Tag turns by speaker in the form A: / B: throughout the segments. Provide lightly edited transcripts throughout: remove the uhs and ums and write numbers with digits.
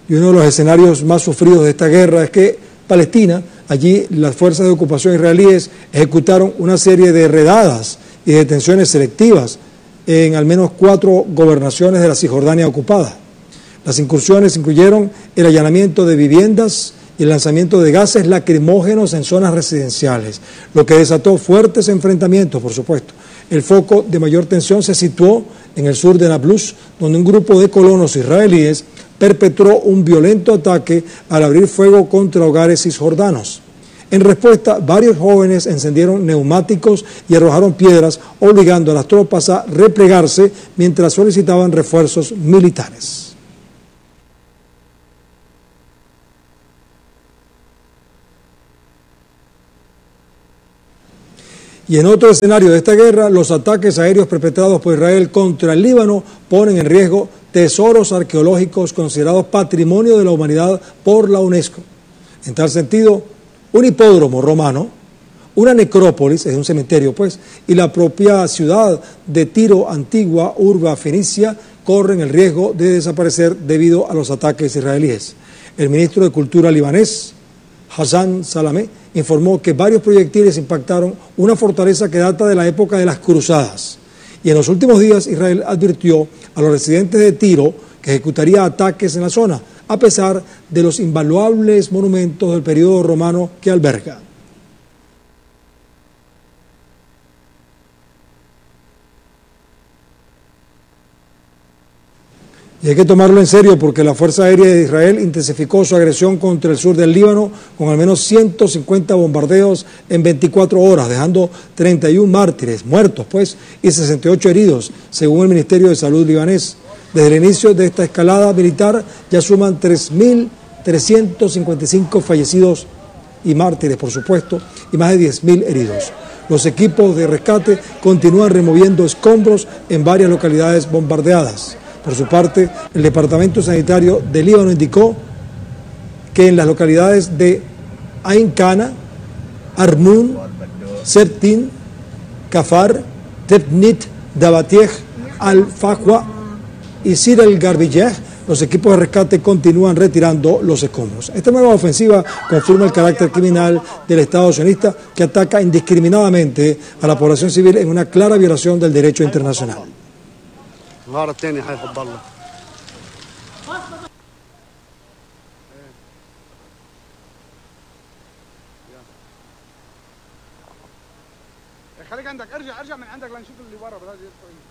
A: Y uno de los escenarios más sufridos de esta guerra es que Palestina, allí las fuerzas de ocupación israelíes ejecutaron una serie de redadas y detenciones selectivas en al menos 4 gobernaciones de la Cisjordania ocupada. Las incursiones incluyeron el allanamiento de viviendas y el lanzamiento de gases lacrimógenos en zonas residenciales, lo que desató fuertes enfrentamientos, por supuesto. El foco de mayor tensión se situó en el sur de Nablus, donde un grupo de colonos israelíes perpetró un violento ataque al abrir fuego contra hogares cisjordanos. En respuesta, varios jóvenes encendieron neumáticos y arrojaron piedras, obligando a las tropas a replegarse mientras solicitaban refuerzos militares. Y en otro escenario de esta guerra, los ataques aéreos perpetrados por Israel contra el Líbano ponen en riesgo tesoros arqueológicos considerados patrimonio de la humanidad por la UNESCO. En tal sentido, un hipódromo romano, una necrópolis, es un cementerio pues, y la propia ciudad de Tiro, antigua urba fenicia, corren el riesgo de desaparecer debido a los ataques israelíes. El ministro de Cultura libanés, Hassan Salameh, informó que varios proyectiles impactaron una fortaleza que data de la época de las cruzadas. Y en los últimos días Israel advirtió a los residentes de Tiro que ejecutaría ataques en la zona, a pesar de los invaluables monumentos del periodo romano que alberga. Y hay que tomarlo en serio porque la Fuerza Aérea de Israel intensificó su agresión contra el sur del Líbano con al menos 150 bombardeos en 24 horas, dejando 31 mártires, muertos pues, y 68 heridos, según el Ministerio de Salud libanés. Desde el inicio de esta escalada militar ya suman 3.355 fallecidos y mártires, por supuesto, y más de 10.000 heridos. Los equipos de rescate continúan removiendo escombros en varias localidades bombardeadas. Por su parte, el Departamento Sanitario de Líbano indicó que en las localidades de Ain Kana, Armun, Septin, Kafar, Tebnit, Dabatieh, Al-Faqwa y Sir el-Garbiyeh, los equipos de rescate continúan retirando los escombros. Esta nueva ofensiva confirma el carácter criminal del Estado sionista que ataca indiscriminadamente a la población civil en una clara violación del derecho internacional.
B: الغارة الثانية حيفضل له خليك عندك ارجع من عندك لنشوف اللي ورا بلاش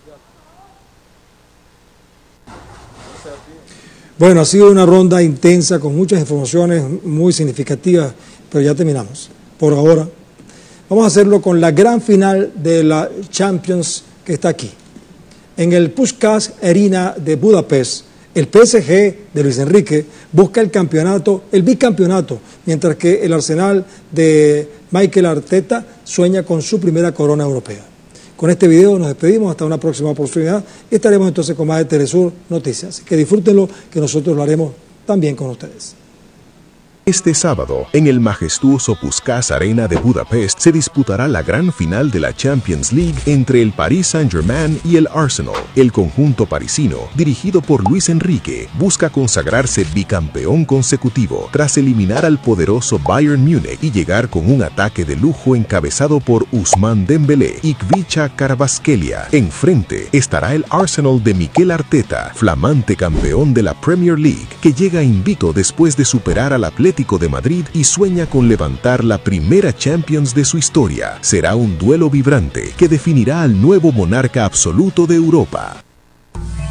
A: Bueno, ha sido una ronda intensa con muchas informaciones muy significativas, pero ya terminamos. Por ahora, vamos a hacerlo con la gran final de la Champions que está aquí. En el Puskás Arena de Budapest, el PSG de Luis Enrique busca el bicampeonato, mientras que el Arsenal de Mikel Arteta sueña con su primera corona europea. Con este video nos despedimos, hasta una próxima oportunidad y estaremos entonces con más de Telesur Noticias. Que disfrútenlo, que nosotros lo haremos también con ustedes.
C: Este sábado, en el majestuoso Puskás Arena de Budapest, se disputará la gran final de la Champions League entre el Paris Saint-Germain y el Arsenal. El conjunto parisino, dirigido por Luis Enrique, busca consagrarse bicampeón consecutivo tras eliminar al poderoso Bayern Múnich y llegar con un ataque de lujo encabezado por Ousmane Dembélé y Kvicha Kvaratskhelia. Enfrente estará el Arsenal de Mikel Arteta, flamante campeón de la Premier League, que llega invicto después de superar al Atlético de Madrid y sueña con levantar la primera Champions de su historia. Será un duelo vibrante que definirá al nuevo monarca absoluto de Europa.